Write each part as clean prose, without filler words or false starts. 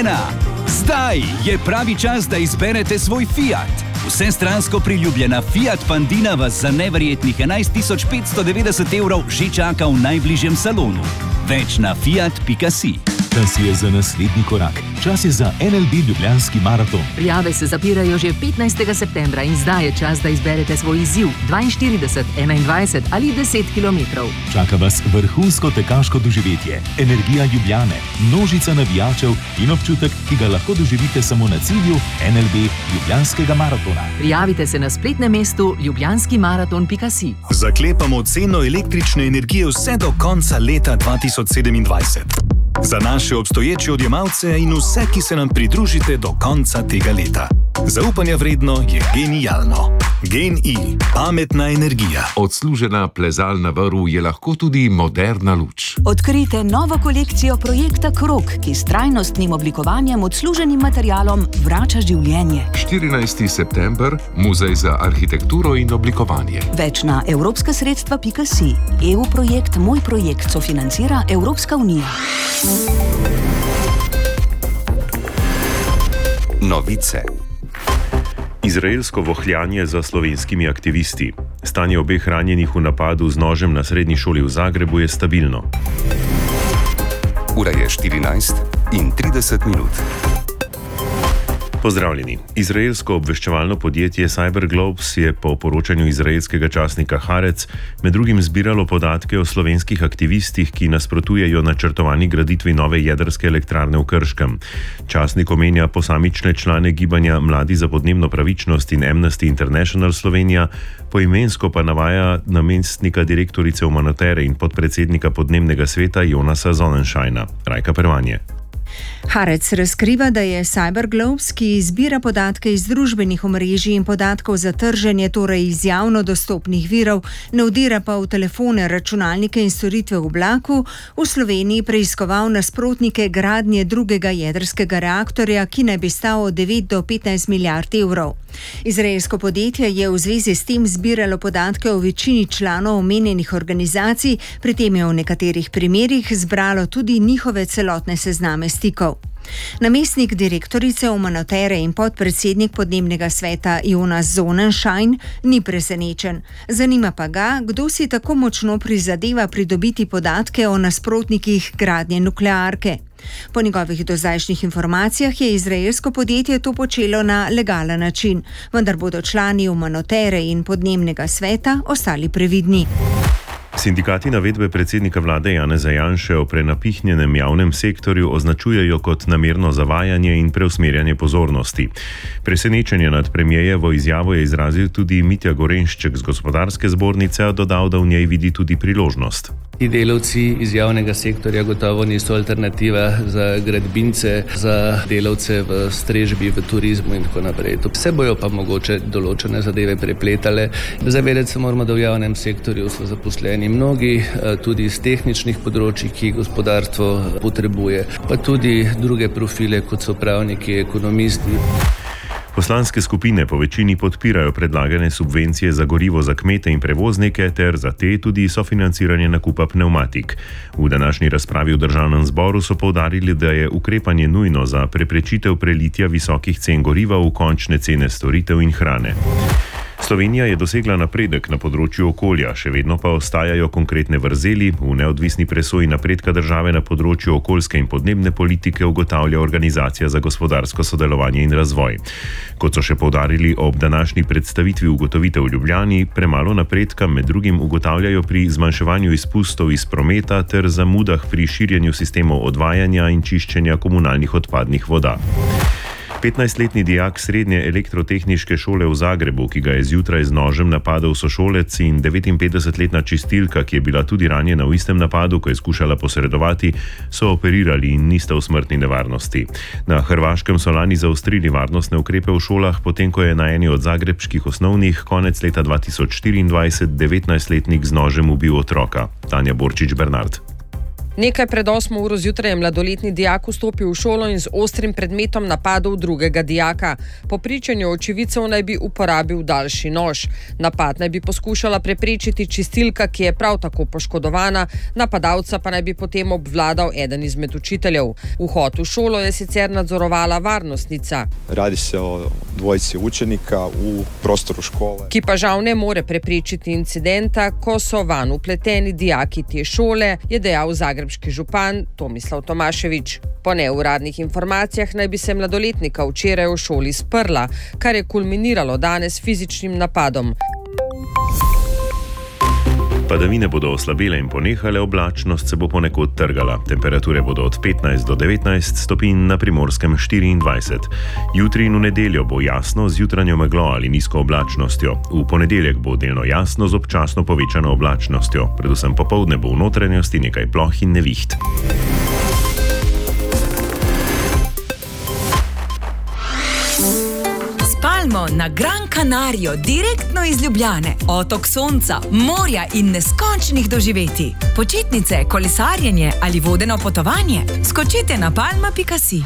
cena. Zdaj je pravi čas, da izberete svoj Fiat. Vsestransko priljubljena Fiat Pandina vas za neverjetnih 11.590 € že čaka v najbližjem salonu. Več na fiat.si. Čas je za naslednji korak. Čas je za NLB Ljubljanski maraton. Prijave se zapirajo že 15. septembra in zdaj je čas, da izberete svoj izziv 42, 21 ali 10 km. Čaka vas vrhunsko tekaško doživetje, energija Ljubljane, množica navijačev in občutek, ki ga lahko doživite samo na cilju NLB Ljubljanskega maratona. Prijavite se na spletnem mestu ljubljanskimaraton.si. Zaklepamo ceno električne energije vse do konca leta 2027. Za naše obstoječe odjemalce in vse, ki se nam pridružite do konca tega leta. Zaupanja vredno je genialno. GEN-I, pametna energija. Odslužena plezalna vrv je lahko tudi moderna luč. Odkrijte novo kolekcijo projekta Krog, ki s trajnostnim oblikovanjem odsluženim materialom vrača življenje. 14. september, Muzej za arhitekturo in oblikovanje. Več na evropskasredstva.si. EU projekt Moj projekt sofinancira Evropska unija. Novice. Izraelsko vohljanje za slovenskimi aktivisti. Stanje obeh ranjenih v napadu z nožem na srednji šoli v Zagrebu je stabilno. Ura je 14:30. Pozdravljeni. Izraelsko obveščevalno podjetje CyberGlobes je po poročanju izraelskega časnika Haaretz med drugim zbiralo podatke o slovenskih aktivistih, ki nasprotujejo načrtovani graditvi nove jedrske elektrarne v Krškem. Časnik omenja posamične člane gibanja Mladi za podnebno pravičnost in Amnesty International Slovenija, poimensko pa navaja namestnika direktorice Umanotere in podpredsednika podnebnega sveta Jonasa Sonnenscheina. Rajka Pervanje. Haaretz razkriva, da je CyberGlobes, ki zbira podatke iz družbenih omrežij in podatkov za trženje, torej iz javno dostopnih virov, ne vdira pa v telefone, računalnike in storitve v oblaku, v Sloveniji preiskoval nasprotnike gradnje drugega jedrskega reaktorja, ki naj bi stal od 9 do 15 milijard evrov. Izraelsko podjetje je v zvezi s tem zbiralo podatke o večini članov omenjenih organizacij, pri tem je v nekaterih primerih zbralo tudi njihove celotne sezname stikov. Namestnik direktorice Umanotere in podpredsednik podnebnega sveta Jonas Sonnenschein ni presenečen. Zanima pa ga, kdo si tako močno prizadeva pridobiti podatke o nasprotnikih gradnje nuklearke. Po njegovih dozdajšnjih informacijah je izraelsko podjetje to počelo na legalen način, vendar bodo člani Umanotere in podnebnega sveta ostali previdni. Sindikati navedbe predsednika vlade Janeza Janše o prenapihnjenem javnem sektorju označujejo kot namerno zavajanje in preusmerjanje pozornosti. Presenečenje nad premijejevo izjavo je izrazil tudi Mitja Gorenšček z gospodarske zbornice, a dodal, da v njej vidi tudi priložnost. Ti delavci iz javnega sektorja gotovo niso alternativa za gradbince, za delavce v strežbi, v turizmu in tako naprej. Vse bojo pa mogoče določene zadeve prepletale. Zavedati se moramo, da v javnem sektorju so zaposleni mnogi, tudi iz tehničnih področij, ki gospodarstvo potrebuje, pa tudi druge profile, kot so pravniki, ekonomisti. Poslanske skupine po večini podpirajo predlagane subvencije za gorivo za kmete in prevoznike ter za te tudi sofinanciranje nakupa pnevmatik. V današnji razpravi v Državnem zboru so poudarili, da je ukrepanje nujno za preprečitev prelitja visokih cen goriva v končne cene storitev in hrane. Slovenija je dosegla napredek na področju okolja, še vedno pa ostajajo konkretne vrzeli. V neodvisni presoji napredka države na področju okoljske in podnebne politike ugotavlja Organizacija za gospodarsko sodelovanje in razvoj. Kot so še poudarili ob današnji predstavitvi ugotovitev v Ljubljani, premalo napredka med drugim ugotavljajo pri zmanjševanju izpustov iz prometa ter zamudah pri širjenju sistemov odvajanja in čiščenja komunalnih odpadnih voda. 15-letni dijak srednje elektrotehniške šole v Zagrebu, ki ga je zjutraj z nožem napadel sošolec, in 59-letna čistilka, ki je bila tudi ranjena v istem napadu, ko je skušala posredovati, so operirali in nista v smrtni nevarnosti. Na Hrvaškem so lani zaostrili varnostne ukrepe v šolah, potem ko je na eni od zagrebških osnovnih konec leta 2024 19-letnik z nožem ubil otroka. Tanja Borčič Bernard. Nekaj pred 8 uro zjutraj je mladoletni dijak vstopil v šolo in z ostrim predmetom napadel drugega dijaka. Po pričanju očividcev naj bi uporabil daljši nož. Napad naj bi poskušala preprečiti čistilka, ki je prav tako poškodovana, napadalca pa naj bi potem obvladal eden izmed učiteljev. Vhod v šolo je sicer nadzorovala varnostnica. Radi se o dvojici učenika v prostoru škole. Ki pa žal ne more preprečiti incidenta, ko so vanj vpleteni dijaki te šole, je dejal zagrebški župan Tomislav Tomašević. Po neuradnih informacijah naj bi se mladoletnika včeraj v šoli sprla, kar je kulminiralo danes s fizičnim napadom. Padavine bodo oslabele in ponehale, oblačnost se bo ponekod trgala. Temperature bodo od 15 do 19 stopinj, na Primorskem 24. Jutri in v nedeljo bo jasno z jutranjo meglo ali nizko oblačnostjo. V ponedeljek bo delno jasno z občasno povečano oblačnostjo. Predvsem popoldne bo v notranjosti nekaj ploh in neviht. Palmo na Gran Canario, direktno iz Ljubljane. Otok sonca, morja in neskončnih doživetij. Počitnice, kolesarjenje ali vodeno potovanje? Skočite na palma.si.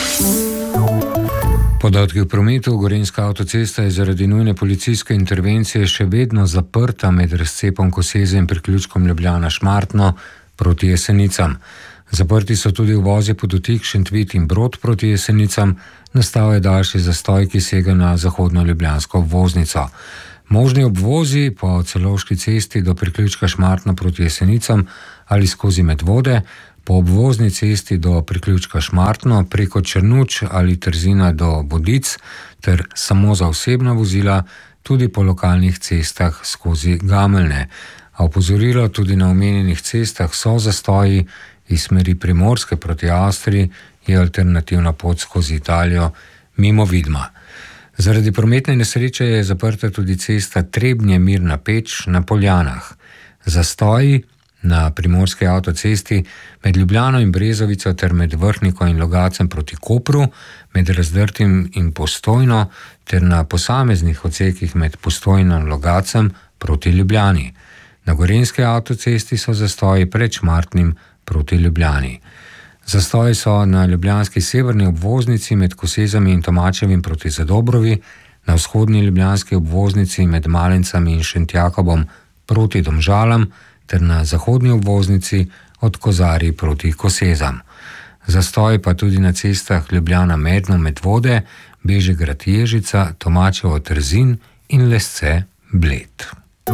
Podatki v prometu. Gorenjska avtocesta je zaradi nujne policijske intervencije še vedno zaprta med razcepom Koseze in priključkom Ljubljana-Šmartno proti Jesenicam. Zaprti so tudi uvozi Podotik, Šentvid in Brod proti Jesenicam. Nastal je daljši zastoj, ki sega na zahodno ljubljansko obvoznico. Možni obvozi po Celovški cesti do priključka Šmartno proti Jesenicam ali skozi Medvode, po obvozni cesti do priključka Šmartno preko Črnuč ali Trzina do Vodic ter samo za osebna vozila tudi po lokalnih cestah skozi Gameljne. A opozorilo tudi na omenjenih cestah so zastoji iz smeri Primorske proti Avstriji je alternativna pot skozi Italijo mimo Vidma. Zaradi prometne nesreče je zaprta tudi cesta Trebnje-Mirna Peč na Poljanah. Zastoji na primorski avtocesti med Ljubljano in Brezovico ter med Vrhniko in Logacem proti Kopru, med Razdrtim in Postojno ter na posameznih odsekih med Postojno in Logacem proti Ljubljani. Na Gorenjski avtocesti so zastoji pred Šmartnim proti Ljubljani. Zastoji so na ljubljanski severni obvoznici med Kosezami in Tomačevim proti Zadobrovi, na vzhodni ljubljanski obvoznici med Malencami in Šentjakobom proti Domžalam ter na zahodni obvoznici od Kozarij proti Kosezam. Zastoji pa tudi na cestah Ljubljana-Medno Medvode, Bežigrad-Ježica, Tomačevo-Trzin in Lesce-Bled.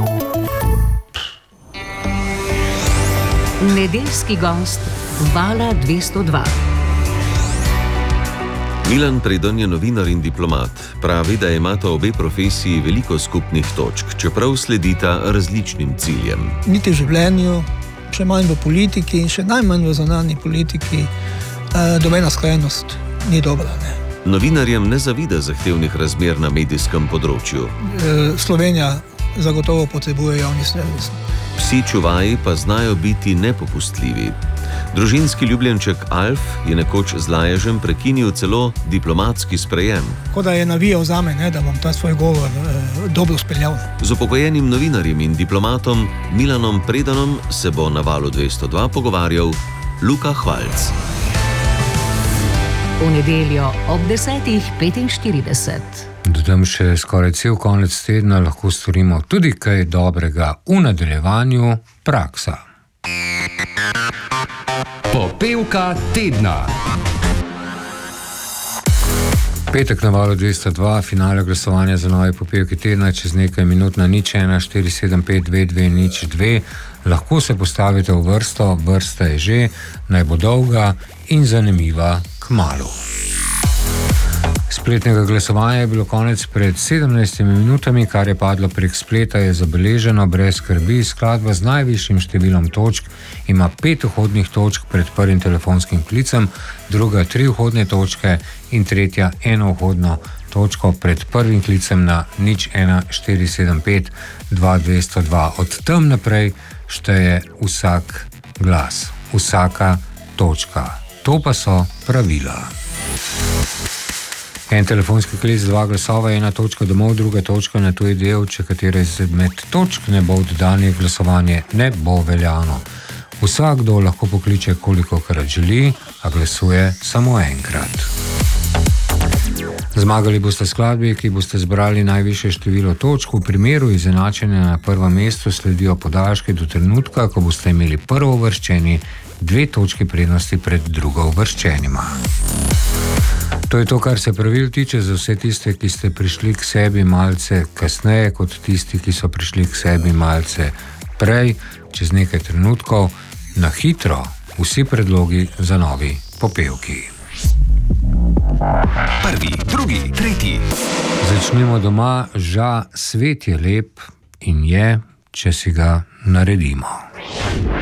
Nedeljski gost Vala 202. Milan Predon je novinar in diplomat. Pravi, da imata obe profesiji veliko skupnih točk, čeprav sledita različnim ciljem. Niti v življenju, še manj v politiki in še najmanj v zunanji politiki, dobena skrajnost ni dobra. Ne? Novinarjem ne zavida zahtevnih razmer na medijskem področju. Slovenija zagotovo potrebuje javni servis. Psi čuvaji pa znajo biti nepopustljivi. Družinski ljubljenček Alf je nekoč z laježem prekinil celo diplomatski sprejem. Kot da je navijal zame, da bom ta svoj govor dobro speljal. Z upokojenim novinarjem in diplomatom Milanom Predonom se bo na Valu 202 pogovarjal Luka Hvalc. V nedeljo ob 10:45. Dodam še skoraj cel konec tedna lahko storimo tudi kaj dobrega v nadaljevanju praksa. Popevka tedna. Petek na Valu 202, finale glasovanja za nove popevke tedna, čez nekaj minut na 01 475 2202. Lahko se postavite v vrsto, vrsta je že, naj bo dolga in zanimiva kmalu. Spletnega glasovanja je bilo konec pred 17 minutami, kar je padlo prek spleta, je zabeleženo brez skrbi. Skladba z najvišjim številom točk ima 5 vhodnih točk pred prvim telefonskim klicem, druga 3 vhodne točke in tretja 1 vhodno točko pred prvim klicem na 01 475 2202. Od tam naprej šteje vsak glas, vsaka točka. To pa so pravila. En telefonski klic, 2 glasova, 1 točka domov, druga točka na tuji del, če katera izmed točk ne bo oddanih, glasovanje ne bo veljano. Vsakdo lahko pokliče kolikokrat želi, a glasuje samo enkrat. Zmagali boste skladbi, ki boste zbrali najvišje število točk. V primeru izenačenja na prvem mestu sledijo podaljški do trenutka, ko boste imeli prvovrščeni 2 točki prednosti pred drugovrščenima. To je to, kar se pravil tiče za vse tiste, ki ste prišli k sebi malce kasneje, kot tisti, ki so prišli k sebi malce prej, čez nekaj trenutkov. Na hitro vsi predlogi za novi popevki. Prvi, drugi, tretji. Začnimo doma. Svet je lep in je, če si ga naredimo.